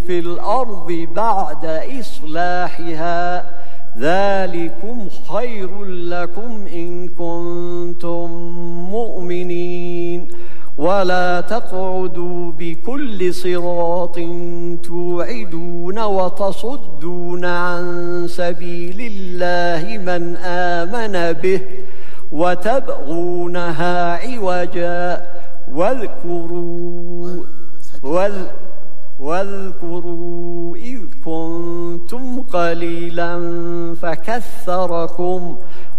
في الأرض بعد إصلاحها ذلكم خير لكم إن كنتم مؤمنين ولا تقعدوا بكل صراط توعدون وتصدون عن سبيل الله من آمن به وتبغونها عوجا واذكروا إذ كنتم قليلا فكثركم